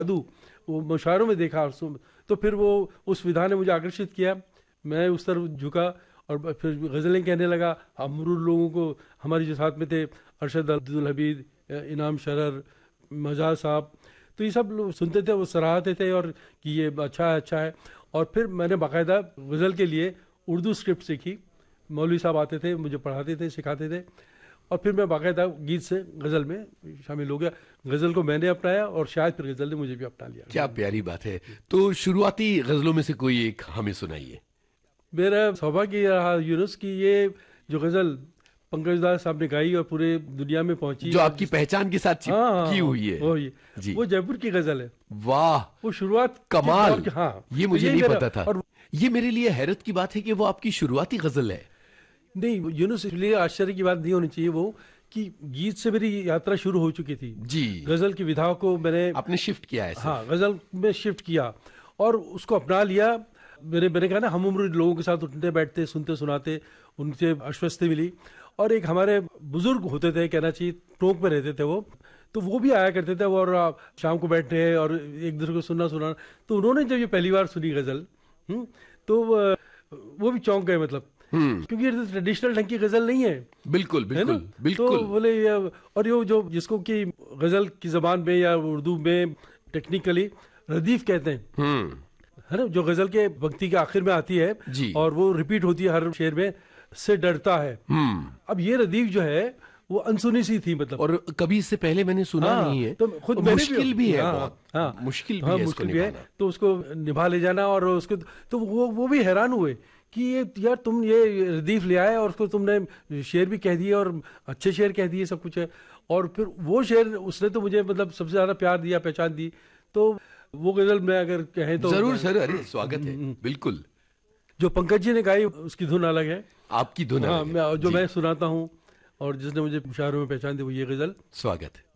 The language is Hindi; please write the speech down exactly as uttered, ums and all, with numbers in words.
जादू वो मुशायरों में देखा, तो फिर वो उस विधा ने मुझे आकर्षित किया, मैं उस तरफ झुका और फिर गज़लें कहने लगा। हम लोगों को, हमारे जो साथ में थे अरशद अब्दुल हमीद, इनाम शरर, मजाज साहब, तो ये सब लोग सुनते थे, वो सराहते थे और कि ये अच्छा है अच्छा है। और फिर मैंने बाकायदा गज़ल के लिए उर्दू स्क्रिप्ट सीखी, मौलवी साहब आते थे, मुझे पढ़ाते थे, सिखाते थे, और फिर मैं बाकायदा गीत से गज़ल में शामिल हो गया। गज़ल को मैंने अपनाया और शायद फिर गज़ल ने मुझे भी अपना लिया। क्या प्यारी बात है। तो शुरुआती गज़लों में से कोई एक हमें सुनाइए। मेरा सौभाग्य ये रहा यूनुस की ये जो गज़ल पंकज दास साहब ने गाई और पूरे दुनिया में पहुंची, जो आपकी पहचान के साथ चिप हाँ, की हुई है, वो ये जी। वो जयपुर की गज़ल है। वाह, वो शुरुआत कमाल। हाँ, ये मुझे तो नहीं पता था। और ये मेरे लिए हैरत की बात है कि वो आपकी शुरुआती गज़ल है। नहीं, यूनुस, इसलिए आश्चर्य की बात नहीं होनी चाहिए वो कि गीत से मेरी यात्रा शुरू हो चुकी थी जी। गज़ल की विधा को मैंने आपने शिफ्ट किया है। हाँ, गज़ल में शिफ्ट किया और उसको अपना लिया। मेरे मैंने कहा ना, हम उम्र लोगों के साथ उठते बैठते, सुनते सुनाते, उनसे आश्वस्ति मिली। और एक हमारे बुजुर्ग होते थे, कहना चाहिए टोंक में रहते थे वो, तो वो भी आया करते थे और शाम को बैठे और एक दूसरे को सुनना सुनाना। तो उन्होंने जब ये पहली बार सुनी गज़ल, तो वो भी चौंक गए, मतलब क्योंकि ये ट्रेडिशनल ढंग की गज़ल नहीं है। बिल्कुल बिल्कुल बिल्कुल। तो बोले, और ये जो जिसको कि गज़ल की ज़बान में या उर्दू में टेक्निकली रदीफ कहते हैं, है ना, जो गज़ल के पंक्ति के आखिर में आती है जी। और वो रिपीट होती है हर शेर में, से डरता है। अब ये रदीफ जो है वो अनसुनी सी थी, मतलब, और कभी इससे पहले मैंने सुना हाँ, नहीं है, तो खुद तो मुश्किल भी, भी है। हाँ, बहुत हाँ, मुश्किल भी हाँ, है, मुश्किल भी है। तो उसको निभा ले जाना, और उसको तो वो वो भी हैरान हुए कि ये यार तुम ये रदीफ ले आए और उसको तुमने शेर भी कह दिए और अच्छे शेर कह दिए, सब कुछ है। और फिर वो शेर उसने तो मुझे मतलब सबसे ज्यादा प्यार दिया, पहचान दी। तो वो गज़ल में अगर कहें तो जरूर सर, अरे स्वागत है। बिल्कुल, जो पंकज जी ने गाई उसकी धुन अलग है, आपकी धुन हाँ, अलग है। मैं, जो मैं सुनाता हूँ और जिसने मुझे मुशायरों में पहचान दी वो ये गज़ल। स्वागत है।